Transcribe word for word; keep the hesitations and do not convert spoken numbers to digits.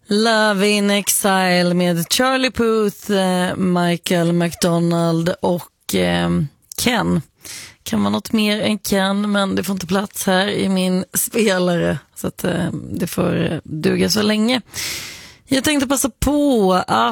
Love in Exile med Charlie Puth, Michael McDonald och eh, Ken. Kan vara något mer än Ken, men det får inte plats här i min spelare, så att eh, det får duga så länge. Jag tänkte passa på att